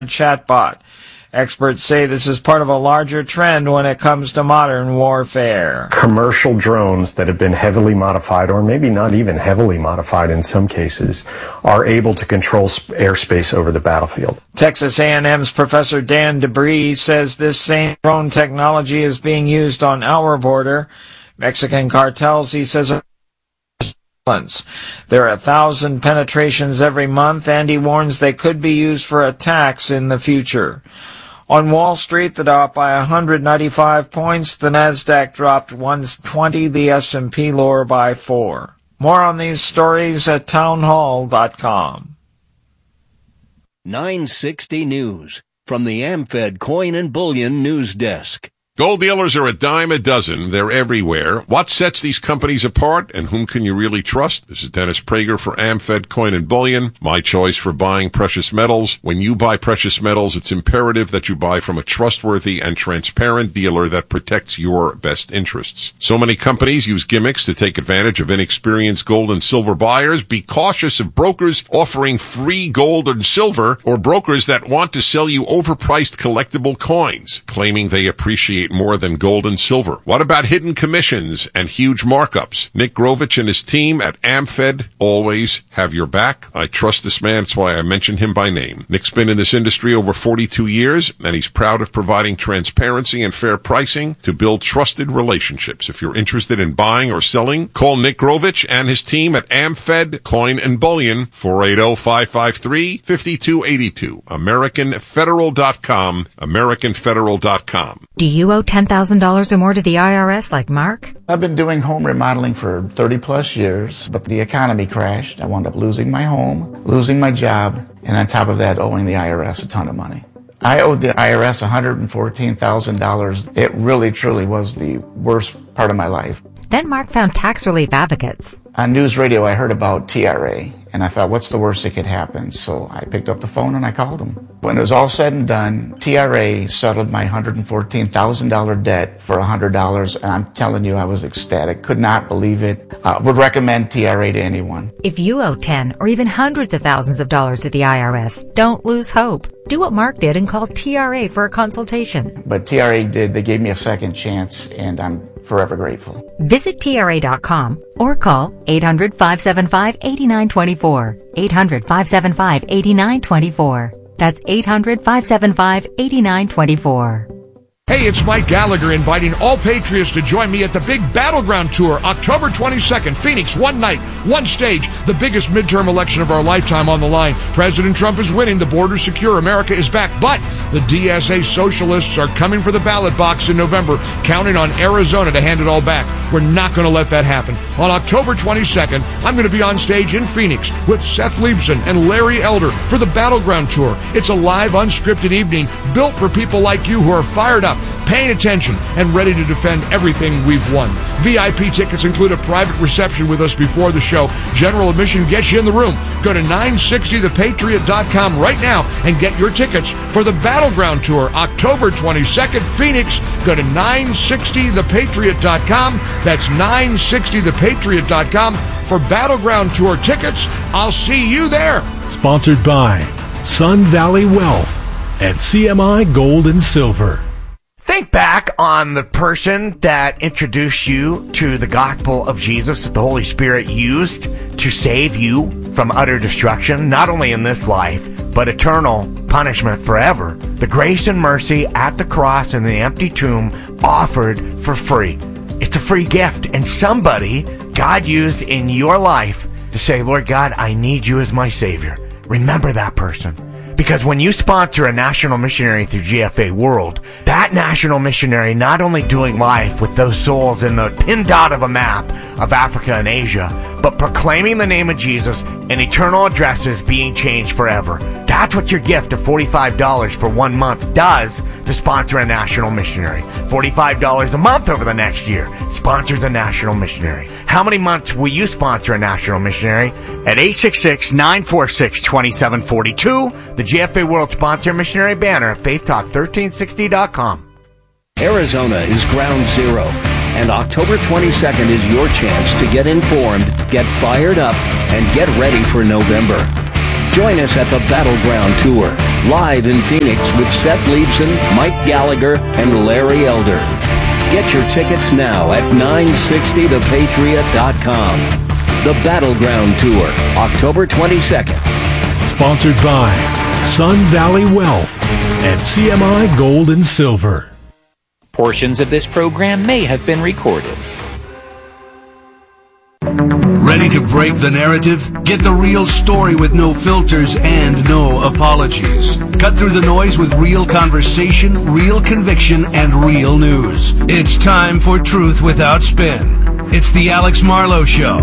chatbot. Experts say this is part of a larger trend when it comes to modern warfare. Commercial drones that have been heavily modified, or maybe not even heavily modified in some cases, are able to control airspace over the battlefield. Texas A&M's Professor Dan DeBree says this same drone technology is being used on our border. Mexican cartels, he says, there are 1,000 penetrations every month, and he warns they could be used for attacks in the future. On Wall Street, the Dow up by 195 points, the Nasdaq dropped 120, the S&P lower by 4. More on these stories at townhall.com. 960 News from the AmFed Coin and Bullion News Desk. Gold dealers are a dime a dozen. They're everywhere. What sets these companies apart, and whom can you really trust? This is Dennis Prager for AmFed Coin and Bullion, my choice for buying precious metals. When you buy precious metals, it's imperative that you buy from a trustworthy and transparent dealer that protects your best interests. So many companies use gimmicks to take advantage of inexperienced gold and silver buyers. Be cautious of brokers offering free gold and silver, or brokers that want to sell you overpriced collectible coins, claiming they appreciate more than gold and silver. What about hidden commissions and huge markups? Nick Grovich and his team at AmFed always have your back. I trust this man. That's why I mention him by name. Nick's been in this industry over 42 years, and he's proud of providing transparency and fair pricing to build trusted relationships. If you're interested in buying or selling, call Nick Grovich and his team at AmFed Coin and Bullion, 480-553-5282. AmericanFederal.com, AmericanFederal.com. Do you owe $10,000 or more to the IRS like Mark? I've been doing home remodeling for 30 plus years, but the economy crashed. I wound up losing my home, losing my job, and on top of that, owing the IRS a ton of money. I owed the IRS $114,000. It really, truly was the worst part of my life. Then Mark found tax relief advocates. On news radio, I heard about TRA, and I thought, what's the worst that could happen? So I picked up the phone and I called them. When it was all said and done, TRA settled my $114,000 debt for $100, and I'm telling you, I was ecstatic. Could not believe it. Would recommend TRA to anyone. If you owe 10 or even hundreds of thousands of dollars to the IRS, don't lose hope. Do what Mark did and call TRA for a consultation. But TRA did. They gave me a second chance, and I'm forever grateful. Visit TRA.com or call 800-575-8924. 800-575-8924. That's 800-575-8924. Hey, it's Mike Gallagher inviting all Patriots to join me at the big Battleground Tour, October 22nd, Phoenix, one night, one stage, the biggest midterm election of our lifetime on the line. President Trump is winning, the border's secure, America is back, but the DSA socialists are coming for the ballot box in November, counting on Arizona to hand it all back. We're not going to let that happen. On October 22nd, I'm going to be on stage in Phoenix with Seth Leibson and Larry Elder for the Battleground Tour. It's a live, unscripted evening built for people like you who are fired up, paying attention, and ready to defend everything we've won. VIP tickets include a private reception with us before the show. General admission gets you in the room. Go to 960thepatriot.com right now and get your tickets for the Battleground Tour, October 22nd, Phoenix. Go to 960thepatriot.com. That's 960thepatriot.com for Battleground Tour tickets. I'll see you there. Sponsored by Sun Valley Wealth and CMI Gold and Silver. Think back on the person that introduced you to the gospel of Jesus that the Holy Spirit used to save you from utter destruction, not only in this life, but eternal punishment forever. The grace and mercy at the cross and the empty tomb offered for free. It's a free gift, and somebody God used in your life to say, Lord God, I need you as my Savior. Remember that person. Because when you sponsor a national missionary through GFA World, that national missionary not only doing life with those souls in the pin dot of a map of Africa and Asia, but proclaiming the name of Jesus and eternal addresses being changed forever. That's what your gift of $45 for 1 month does to sponsor a national missionary. $45 a month over the next year sponsors a national missionary. How many months will you sponsor a national missionary? At 866-946-2742, the GFA World Sponsor Missionary banner at faithtalk1360.com. Arizona is ground zero, and October 22nd is your chance to get informed, get fired up, and get ready for November. Join us at the Battleground Tour. live in Phoenix with Seth Leibson, Mike Gallagher, and Larry Elder. Get your tickets now at 960thepatriot.com. The Battleground Tour, October 22nd. Sponsored by Sun Valley Wealth and CMI Gold and Silver. Portions of this program may have been recorded. Ready to break the narrative? Get the real story with no filters and no apologies. Cut through the noise with real conversation, real conviction, and real news. It's time for Truth Without Spin. It's the Alex Marlow Show.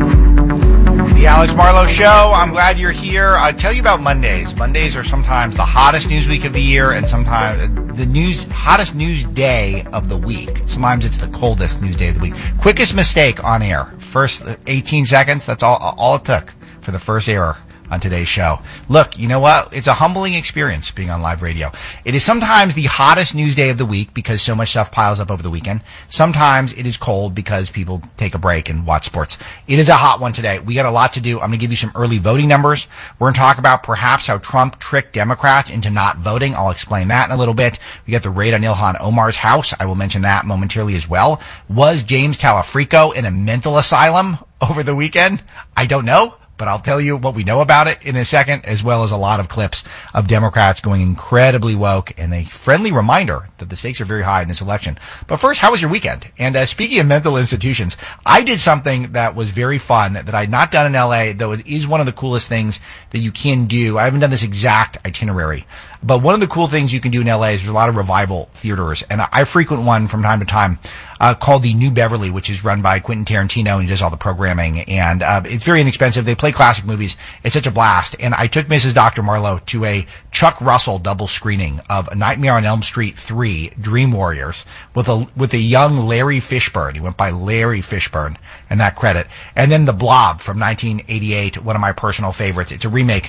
The Alex Marlow Show. I'm glad you're here. I'll tell you about Mondays. Mondays are sometimes the hottest news week of the year and sometimes the hottest news day of the week. Sometimes it's the coldest news day of the week. Quickest mistake on air. First 18 seconds, that's all it took for the first error on today's show. Look, you know what? It's a humbling experience being on live radio. It is sometimes the hottest news day of the week because so much stuff piles up over the weekend. Sometimes it is cold because people take a break and watch sports. It is a hot one today. We got a lot to do. I'm going to give you some early voting numbers. We're going to talk about perhaps how Trump tricked Democrats into not voting. I'll explain that in a little bit. We got the raid on Ilhan Omar's house. I will mention that momentarily as well. Was James Talafrico in a mental asylum over the weekend? I don't know. But I'll tell you what we know about it in a second, as well as a lot of clips of Democrats going incredibly woke and a friendly reminder that the stakes are very high in this election. But first, how was your weekend? And speaking of mental institutions, I did something that was very fun that I had not done in LA, though it is one of the coolest things that you can do. I haven't done this exact itinerary, but one of the cool things you can do in LA is there's a lot of revival theaters, and I frequent one from time to time called the New Beverly, which is run by Quentin Tarantino, and he does all the programming, and it's very inexpensive. They play classic movies. It's such a blast. And I took Mrs. Dr. Marlowe to a Chuck Russell double screening of Nightmare on Elm Street 3, Dream Warriors, with a young Larry Fishburne. He went by Larry Fishburne, and that credit. And then The Blob from 1988, one of my personal favorites. It's a remake.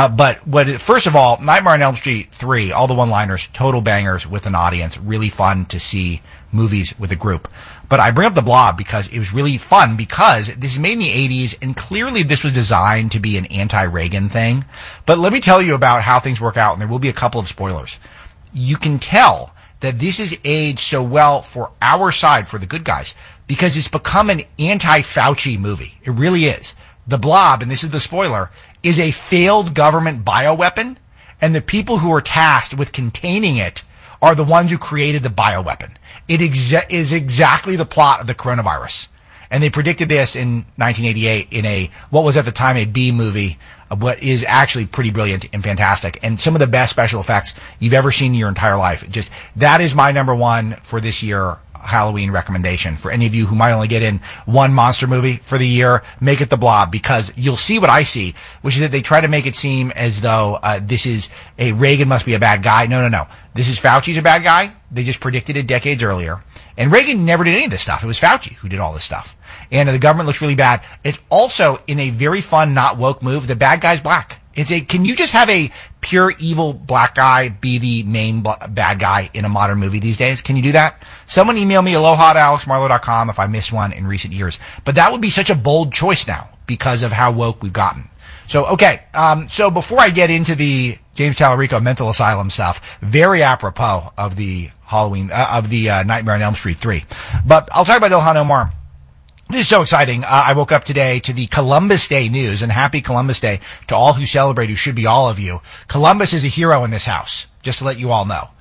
First of all, Nightmare on Elm Street 3, all the one-liners, total bangers with an audience. Really fun to see movies with a group. But I bring up The Blob because it was really fun because this is made in the 80s and clearly this was designed to be an anti-Reagan thing. But let me tell you about how things work out, and there will be a couple of spoilers. You can tell that this is aged so well for our side, for the good guys, because it's become an anti-Fauci movie. It really is. The Blob, and this is the spoiler, is a failed government bioweapon, and the people who are tasked with containing it are the ones who created the bioweapon. It is exactly the plot of the coronavirus. And they predicted this in 1988 in what was at the time a B movie, what is actually pretty brilliant and fantastic. And some of the best special effects you've ever seen in your entire life. That is my number one for this year Halloween recommendation. For any of you who might only get in one monster movie for the year, make it The Blob, because you'll see what I see, which is that they try to make it seem as though this is Reagan must be a bad guy. No. This is Fauci's a bad guy. They just predicted it decades earlier. And Reagan never did any of this stuff. It was Fauci who did all this stuff. And the government looks really bad. It's also, in a very fun, not woke move, the bad guy's black. Can you just have a pure evil black guy be the main bad guy in a modern movie these days? Can you do that? Someone email me aloha@alexmarlow.com if I missed one in recent years. But that would be such a bold choice now because of how woke we've gotten. So, okay. So before I get into the James Talarico mental asylum stuff, very apropos of the Nightmare on Elm Street 3. But I'll talk about Ilhan Omar. This is so exciting. I woke up today to the Columbus Day news, and happy Columbus Day to all who celebrate, who should be all of you. Columbus is a hero in this house, just to let you all know.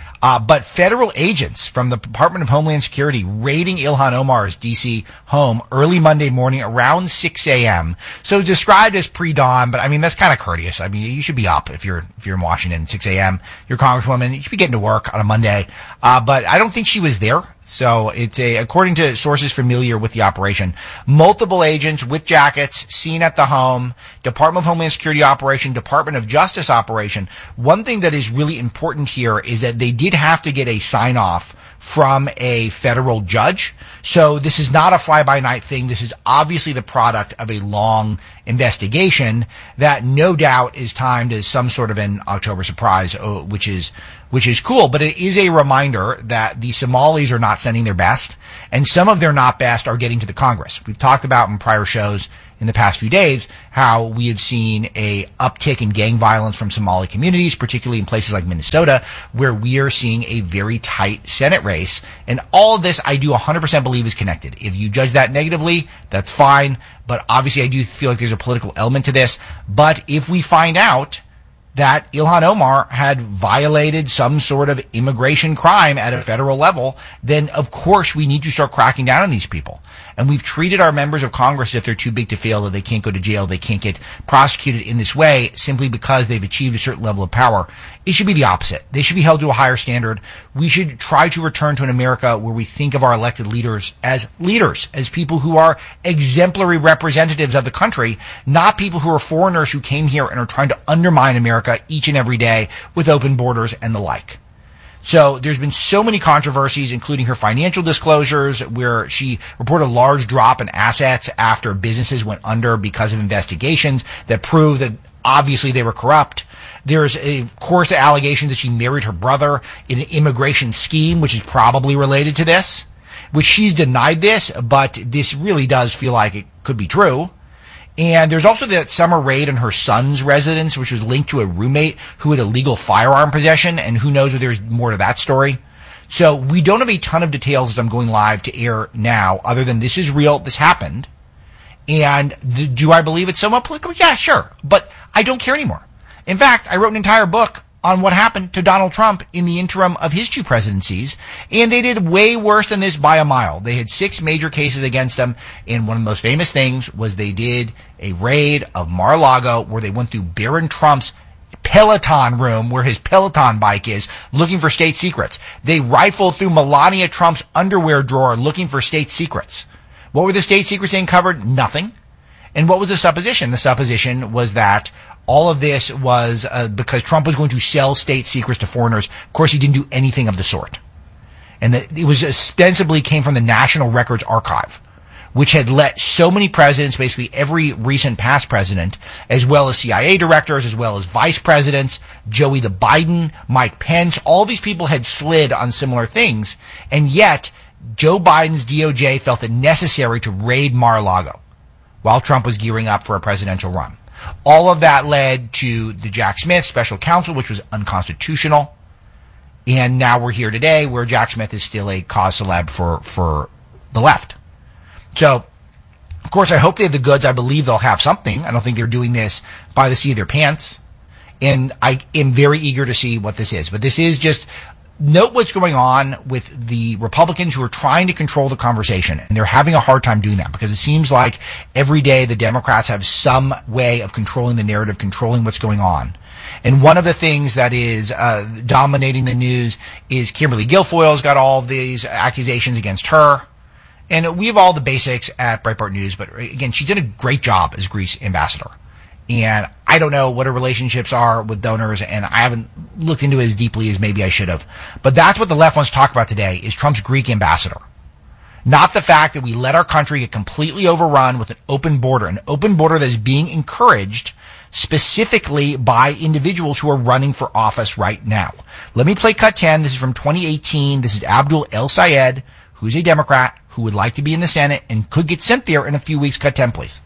But federal agents from the Department of Homeland Security raiding Ilhan Omar's D.C. home early Monday morning around 6 a.m. So described as pre-dawn, but I mean, that's kind of courteous. I mean, you should be up if you're in Washington at 6 a.m. You're a congresswoman. You should be getting to work on a Monday. But I don't think she was there. So according to sources familiar with the operation, multiple agents with jackets seen at the home, Department of Homeland Security operation, Department of Justice operation. One thing that is really important here is that they did have to get a sign off from a federal judge. So this is not a fly-by-night thing. This is obviously the product of a long investigation that no doubt is timed as some sort of an October surprise, which is cool. But it is a reminder that the Somalis are not sending their best, and some of their not best are getting to the Congress. We've talked about in prior shows in the past few days how we have seen a uptick in gang violence from Somali communities, particularly in places like Minnesota, where we are seeing a very tight Senate race. And all of this I do 100% believe is connected. If you judge that negatively, that's fine. But obviously I do feel like there's a political element to this. But if we find out that Ilhan Omar had violated some sort of immigration crime at a federal level, then of course we need to start cracking down on these people. And we've treated our members of Congress as if they're too big to fail, that they can't go to jail, they can't get prosecuted in this way simply because they've achieved a certain level of power. It should be the opposite. They should be held to a higher standard. We should try to return to an America where we think of our elected leaders, as people who are exemplary representatives of the country, not people who are foreigners who came here and are trying to undermine America each and every day with open borders and the like. So there's been so many controversies, including her financial disclosures, where she reported a large drop in assets after businesses went under because of investigations that proved that obviously they were corrupt. There's, of course, the allegations that she married her brother in an immigration scheme, which is probably related to this, which she's denied this, but this really does feel like it could be true. And there's also that summer raid on her son's residence, which was linked to a roommate who had illegal firearm possession, and who knows if there's more to that story. So we don't have a ton of details as I'm going live to air now, other than this is real, this happened. And do I believe it's somewhat political? Yeah, sure. But I don't care anymore. In fact, I wrote an entire book on what happened to Donald Trump in the interim of his two presidencies, and they did way worse than this by a mile. They had 6 major cases against him, and one of the most famous things was they did a raid of Mar-a-Lago where they went through Barron Trump's Peloton room, where his Peloton bike is, looking for state secrets. They rifled through Melania Trump's underwear drawer looking for state secrets. What were the state secrets they uncovered? Nothing. And what was the supposition? The supposition was that all of this was because Trump was going to sell state secrets to foreigners. Of course, he didn't do anything of the sort. And that it was ostensibly came from the National Records Archive, which had let so many presidents, basically every recent past president, as well as CIA directors, as well as vice presidents, Joey the Biden, Mike Pence, all these people had slid on similar things. And yet, Joe Biden's DOJ felt it necessary to raid Mar-a-Lago while Trump was gearing up for a presidential run. All of that led to the Jack Smith special counsel, which was unconstitutional. And now we're here today where Jack Smith is still a cause celeb for the left. So, of course, I hope they have the goods. I believe they'll have something. I don't think they're doing this by the seat of their pants. And I am very eager to see what this is. But this is just, note what's going on with the Republicans who are trying to control the conversation. And they're having a hard time doing that because it seems like every day the Democrats have some way of controlling the narrative, controlling what's going on. And one of the things that is dominating the news is Kimberly Guilfoyle's got all of these accusations against her. And we have all the basics at Breitbart News, but again, she did a great job as Greece ambassador. And I don't know what her relationships are with donors, and I haven't looked into it as deeply as maybe I should have. But that's what the left wants to talk about today, is Trump's Greek ambassador. Not the fact that we let our country get completely overrun with an open border that is being encouraged specifically by individuals who are running for office right now. Let me play cut 10. This is from 2018. This is Abdul El Sayed, who's a Democrat, who would like to be in the Senate and could get sent there in a few weeks. Cut 10, please.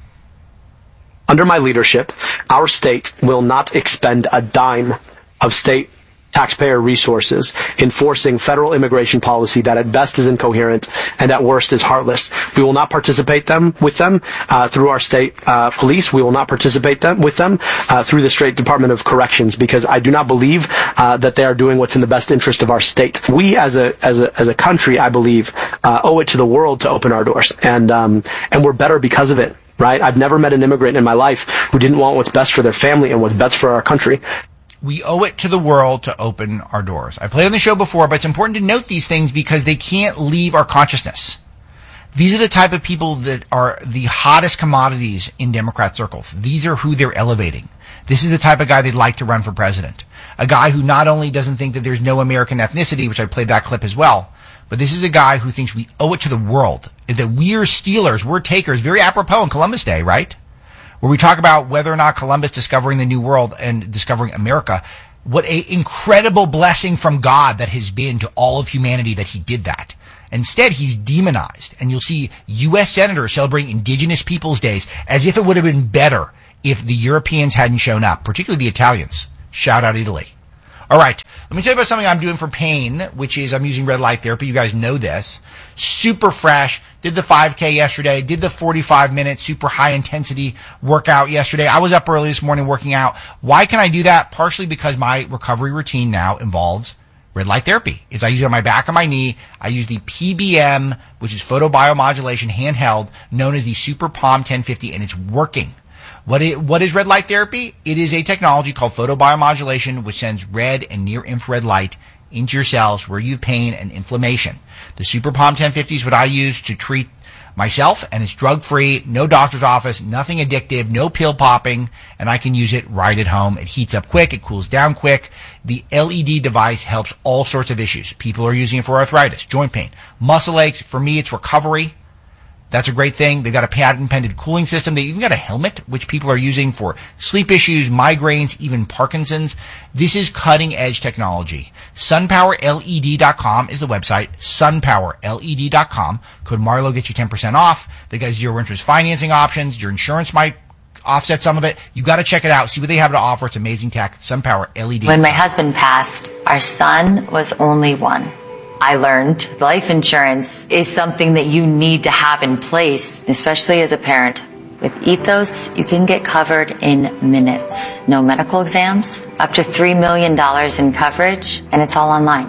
Under my leadership, our state will not expend a dime of state taxpayer resources enforcing federal immigration policy that at best is incoherent and at worst is heartless. We will not participate with them through our state police. We will not participate with them through the state Department of Corrections, because I do not believe that they are doing what's in the best interest of our state. We as a country, I believe, owe it to the world to open our doors, and we're better because of it. Right? I've never met an immigrant in my life who didn't want what's best for their family and what's best for our country. We owe it to the world to open our doors. I played on the show before, but it's important to note these things because they can't leave our consciousness. These are the type of people that are the hottest commodities in Democrat circles. These are who they're elevating. This is the type of guy they'd like to run for president. A guy who not only doesn't think that there's no American ethnicity, which I played that clip as well, but this is a guy who thinks we owe it to the world, that we're stealers, we're takers, very apropos on Columbus Day, right? Where we talk about whether or not Columbus discovering the New World and discovering America, what an incredible blessing from God that has been to all of humanity that he did that. Instead, he's demonized. And you'll see U.S. senators celebrating Indigenous Peoples Days as if it would have been better if the Europeans hadn't shown up, particularly the Italians. Shout out Italy. All right, let me tell you about something I'm doing for pain, which is I'm using red light therapy. You guys know this. Super fresh. Did the 5K yesterday. Did the 45-minute super high-intensity workout yesterday. I was up early this morning working out. Why can I do that? Partially because my recovery routine now involves red light therapy. I use it on my back and my knee. I use the PBM, which is photobiomodulation handheld, known as the Super Palm 1050, and it's working. What is red light therapy? It is a technology called photobiomodulation, which sends red and near infrared light into your cells where you have pain and inflammation. The Super Palm 1050 is what I use to treat myself, and it's drug-free, no doctor's office, nothing addictive, no pill popping, and I can use it right at home. It heats up quick, it cools down quick. The LED device helps all sorts of issues. People are using it for arthritis, joint pain, muscle aches. For me, it's recovery. That's a great thing. They've got a patent-pending cooling system. They even got a helmet, which people are using for sleep issues, migraines, even Parkinson's. This is cutting-edge technology. SunPowerLED.com is the website. SunPowerLED.com. Code Marlowe gets you 10% off. They got zero interest financing options. Your insurance might offset some of it. You got to check it out. See what they have to offer. It's amazing tech. SunPowerLED. When my husband passed, our son was only one. I learned life insurance is something that you need to have in place, especially as a parent. With Ethos, you can get covered in minutes. No medical exams, up to $3 million in coverage, and it's all online.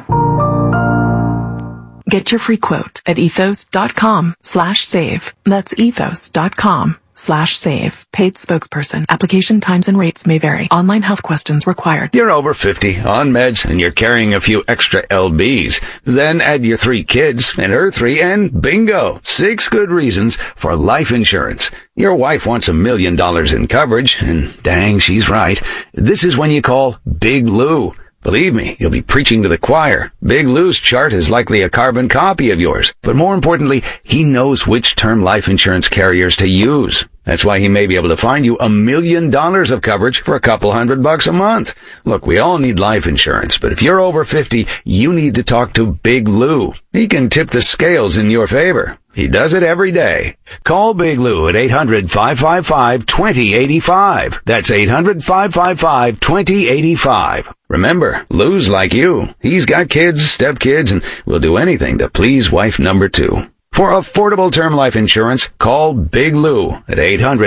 Get your free quote at ethos.com/save. That's ethos.com/save. Paid spokesperson. Application times and rates may vary. Online health questions required. You're over 50, on meds, and you're carrying a few extra LBs. Then add your 3 kids and her 3, and bingo! 6 good reasons for life insurance. Your wife wants $1 million in coverage, and dang, she's right. This is when you call Big Lou. Believe me, you'll be preaching to the choir. Big Lou's chart is likely a carbon copy of yours. But more importantly, he knows which term life insurance carriers to use. That's why he may be able to find you $1 million of coverage for a couple $100 a month. Look, we all need life insurance, but if you're over 50, you need to talk to Big Lou. He can tip the scales in your favor. He does it every day. Call Big Lou at 800-555-2085. That's 800-555-2085. Remember, Lou's like you. He's got kids, stepkids, and will do anything to please wife number 2. For affordable term life insurance, call Big Lou at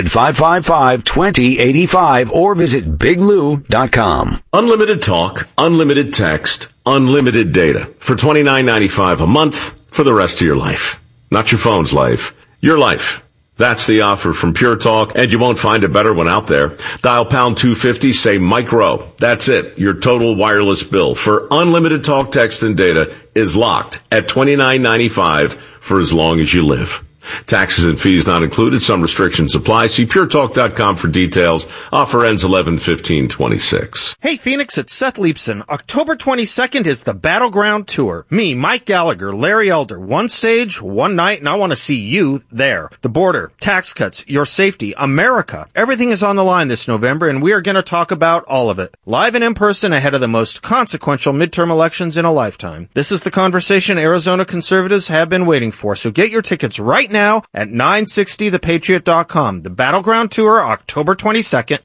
800-555-2085 or visit biglou.com. Unlimited talk, unlimited text, unlimited data for $29.95 a month for the rest of your life. Not your phone's life, your life. That's the offer from Pure Talk, and you won't find a better one out there. Dial pound 250, say micro. That's it. Your total wireless bill for unlimited talk, text, and data is locked at $29.95 for as long as you live. Taxes and fees not included. Some restrictions apply. See puretalk.com for details. Offer ends 11/15/26. Hey Phoenix, it's Seth Leipson. October 22nd is the Battleground Tour. Me, Mike Gallagher, Larry Elder. One stage, one night, and I want to see you there. The border, tax cuts, your safety, America. Everything is on the line this November, and we are going to talk about all of it. Live and in person ahead of the most consequential midterm elections in a lifetime. This is the conversation Arizona conservatives have been waiting for, so get your tickets right now at 960thepatriot.com. The Battleground Tour, October 22nd,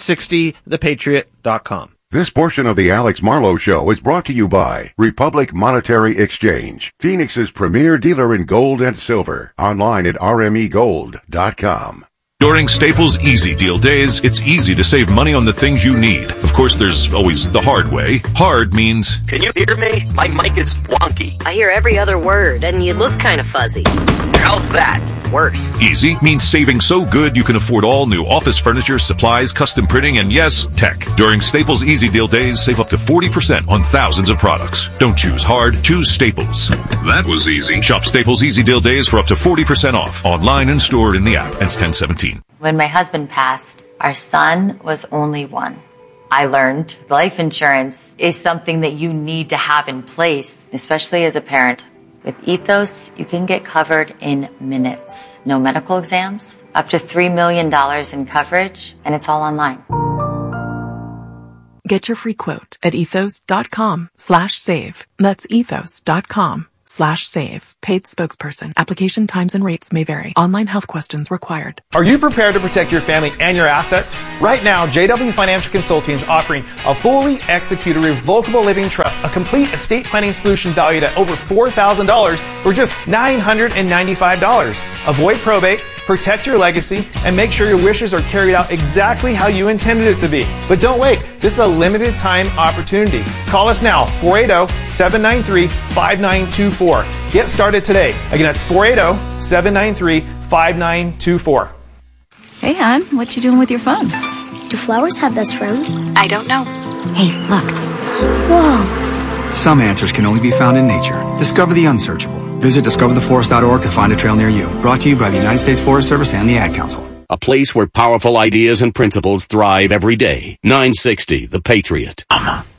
960thepatriot.com. This portion of the Alex Marlowe Show is brought to you by Republic Monetary Exchange, Phoenix's premier dealer in gold and silver. Online at rmegold.com. During Staples Easy Deal Days, it's easy to save money on the things you need. Of course, there's always the hard way. Hard means... Can you hear me? My mic is wonky. I hear every other word, and you look kind of fuzzy. How's that? Worse. Easy means saving so good you can afford all new office furniture, supplies, custom printing, and yes, tech. During Staples Easy Deal Days, save up to 40% on thousands of products. Don't choose hard, choose Staples. That was easy. Shop Staples Easy Deal Days for up to 40% off. Online and stored in the app. Ends 10/17. When my husband passed, our son was only one. I learned life insurance is something that you need to have in place, especially as a parent. With Ethos, you can get covered in minutes. No medical exams, up to $3 million in coverage, and it's all online. Get your free quote at ethos.com/save. That's ethos.com/save. JW.gov/save. Paid spokesperson. Application times and rates may vary. Online health questions required. Are you prepared to protect your family and your assets? Right now, JW Financial Consulting is offering a fully executed revocable living trust, a complete estate planning solution valued at over $4,000 for just $995. Avoid probate, protect your legacy, and make sure your wishes are carried out exactly how you intended it to be. But don't wait. This is a limited time opportunity. Call us now, 480-793-5924. Get started today. Again, that's 480-793-5924. Hey, hon, what you doing with your phone? Do flowers have best friends? I don't know. Hey, look. Whoa. Some answers can only be found in nature. Discover the unsearchable. Visit discovertheforest.org to find a trail near you. Brought to you by the United States Forest Service and the Ad Council. A place where powerful ideas and principles thrive every day. 960, The Patriot.